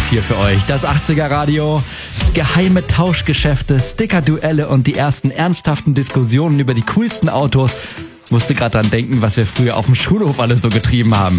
hier für euch. Das 80er Radio, geheime Tauschgeschäfte, Sticker-Duelle und die ersten ernsthaften Diskussionen über die coolsten Autos. Musste gerade dran denken, was wir früher auf dem Schulhof alles so getrieben haben.